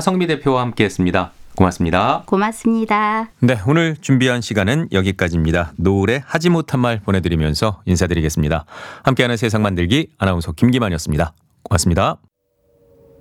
허성미 대표와 함께했습니다. 고맙습니다. 고맙습니다. 네, 오늘 준비한 시간은 여기까지입니다. 노을의 하지 못한 말 보내드리면서 인사드리겠습니다. 함께하는 세상 만들기 아나운서 김기만이었습니다. 고맙습니다.